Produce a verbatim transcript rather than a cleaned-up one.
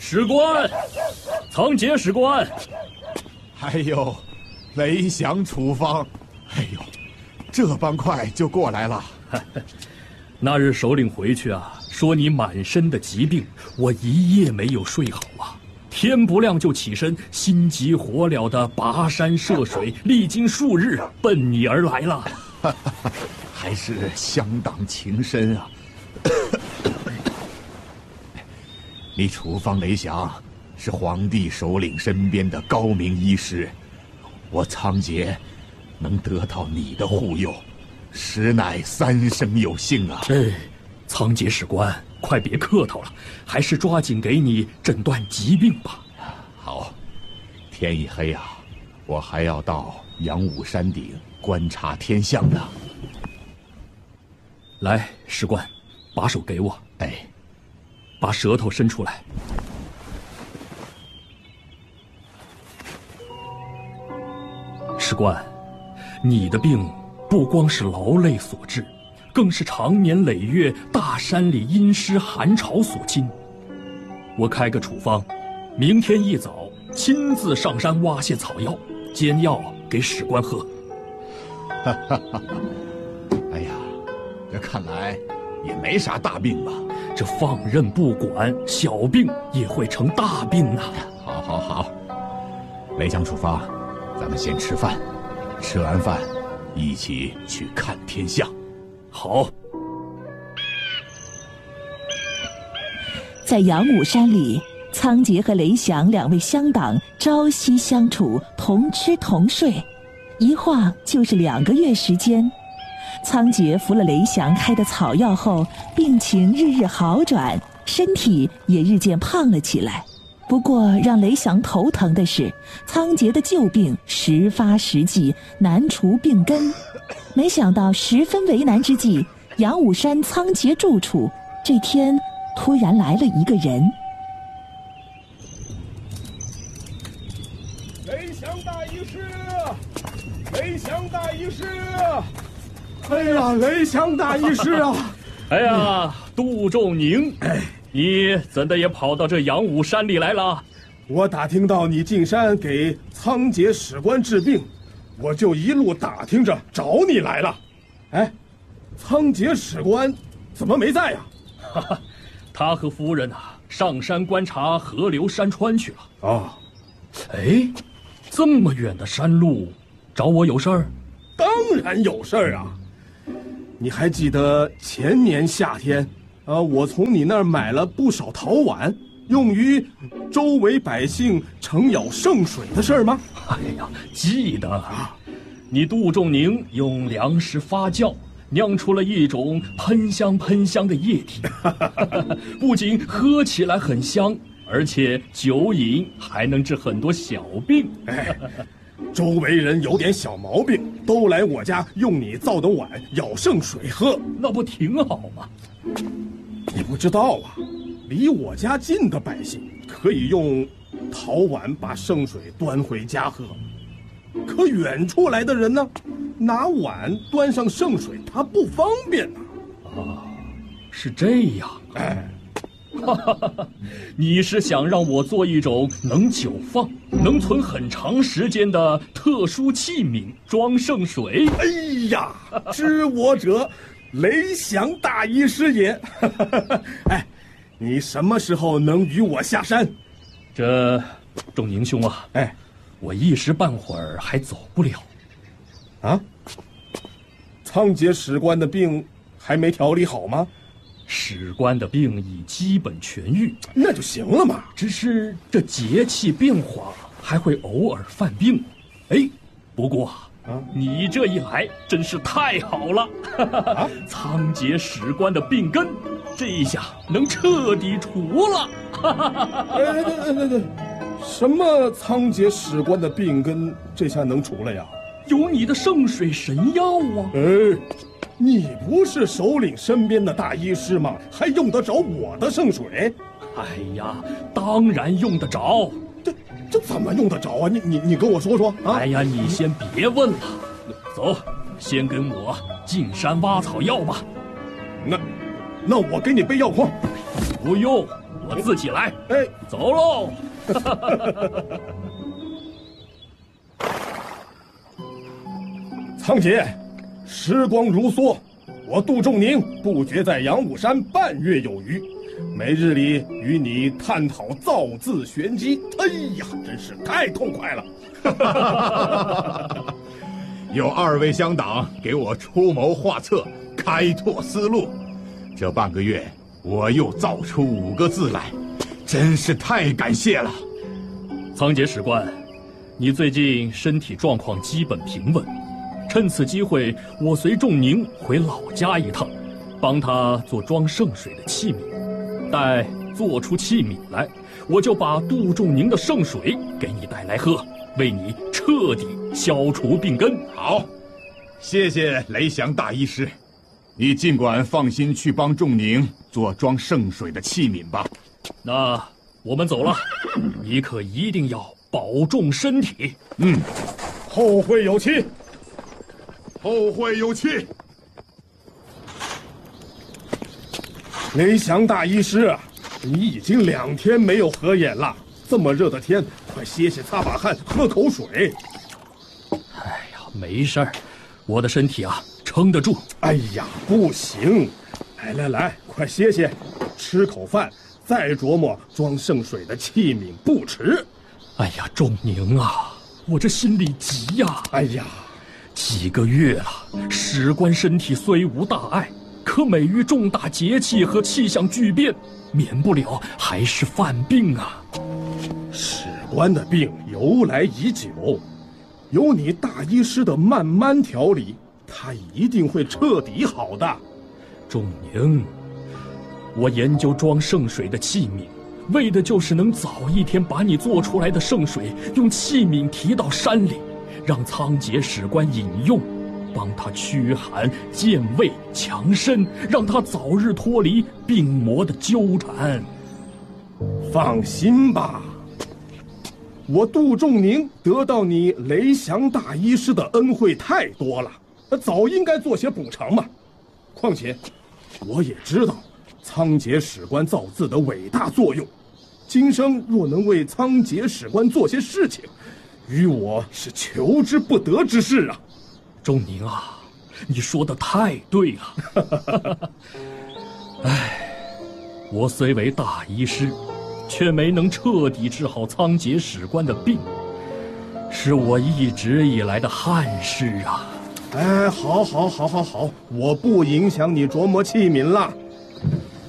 史官，仓颉史官。 哎呦，雷祥处方，哎呦，这般快就过来了。 那日首领回去啊，说你满身的疾病，我一夜没有睡好啊。天不亮就起身，心急火燎的跋山涉水，历经数日，奔你而来了。 还是乡党情深啊！你处方雷祥是皇帝首领身边的高明医师，我仓颉能得到你的护佑，实乃三生有幸啊！ 哎，仓颉史官，快别客套了，还是抓紧给你诊断疾病吧。 好，天一黑啊，我还要到阳武山顶观察天象呢。 来，史官，把手给我。 哎， 把舌头伸出来。史官，你的病不光是劳累所致，更是长年累月大山里阴湿寒潮所侵。我开个处方，明天一早亲自上山挖些草药，煎药给史官喝。 哈哈哈！哎呀，这看来也没啥大病吧？ 这放任不管，小病也会成大病呐！ 好，好，好，雷祥处方，咱们先吃饭，吃完饭一起去看天象。 好。 在阳武山里，仓颉和雷祥两位乡党朝夕相处，同吃同睡，一晃就是两个月时间。仓颉服了雷祥开的草药后，病情日日好转，身体也日渐胖了起来。不过让雷祥头疼的是，仓颉的旧病时发时继，难除病根。没想到十分为难之际，阳武山仓颉住处，这天突然来了一个人。 雷祥大医师，雷祥大医师，哎呀，雷祥大医师啊！ 哎呀，杜仲宁，哎，你怎的也跑到这阳武山里来了？ 我打听到你进山给仓颉史官治病，我就一路打听着找你来了。哎，仓颉史官怎么没在呀？ 哈哈，他和夫人啊上山观察河流山川去了。 哦， 哎，这么远的山路，找我有事儿？ 当然有事儿啊！你还记得前年夏天，呃，我从你那儿买了不少陶碗，用于周围百姓盛舀圣水的事儿吗？ 哎呀，记得啊！你杜仲宁用粮食发酵，酿出了一种喷香喷香的液体，不仅喝起来很香，而且久饮还能治很多小病。 哎，周围人有点小毛病，都来我家用你造的碗舀圣水喝， 那不挺好吗？ 你不知道啊，离我家近的百姓可以用陶碗把圣水端回家喝，可远处来的人呢，拿碗端上圣水他不方便呐。 啊，是这样。 哎， 你是想让我做一种能久放、能存很长时间的特殊器皿装圣水？ 哎呀，知我者，雷祥大医师也。哎，你什么时候能与我下山？ 这仲宁兄啊， 哎， 我一时半会儿还走不了。 啊？仓颉史官的病还没调理好吗？ 史官的病已基本痊愈， 那就行了嘛。 只是这节气变化，还会偶尔犯病。哎，不过啊，你这一来真是太好了。啊、仓颉史官的病根，这一下能彻底除了。 哎，对对对，什么仓颉史官的病根这下能除了呀？ 有你的圣水神药啊！ 哎，你不是首领身边的大医师吗？还用得着我的圣水？ 哎呀，当然用得着。 这这怎么用得着啊？你你你跟我说说啊！ 哎呀，你先别问了，走，先跟我进山挖草药吧。 那那我给你背药筐。 不用， 我自己来。 哎， 走喽！ 仓颉，时光如梭，我杜仲宁不觉在阳武山半月有余，每日里与你探讨造字玄机，哎呀，真是太痛快了！ 有二位乡党给我出谋划策，开拓思路，这半个月我又造出五个字来，真是太感谢了。 仓颉史官，你最近身体状况基本平稳，趁此机会，我随仲宁回老家一趟，帮他做装圣水的器皿。待做出器皿来，我就把杜仲宁的圣水给你带来喝，为你彻底消除病根。 好，谢谢雷祥大医师，你尽管放心去帮仲宁做装圣水的器皿吧。 那我们走了，你可一定要保重身体。 嗯， 后会有期。 后会有期。 雷祥大医师啊，你已经两天没有合眼了，这么热的天，快歇歇，擦把汗，喝口水。 哎呀，没事儿，我的身体啊撑得住。 哎呀，不行，来来来，快歇歇，吃口饭，再琢磨装圣水的器皿，不迟。 哎呀，仲宁啊，我这心里急呀！ 哎呀， 几个月了，史官身体虽无大碍，可每遇重大节气和气象巨变，免不了还是犯病啊。 史官的病由来已久，有你大医师的慢慢调理，他一定会彻底好的。 仲宁，我研究装圣水的器皿，为的就是能早一天把你做出来的圣水用器皿提到山里，让仓颉史官饮用，帮他驱寒健胃强身，让他早日脱离病魔的纠缠。 放心吧，我杜仲宁得到你雷祥大医师的恩惠太多了，早应该做些补偿嘛。况且我也知道仓颉史官造字的伟大作用，今生若能为仓颉史官做些事情，于我是求之不得之事啊。 仲宁啊，你说的太对了。唉，我虽为大医师，却没能彻底治好仓颉史官的病，是我一直以来的憾事啊。 哎，好好好好好，我不影响你琢磨器皿了。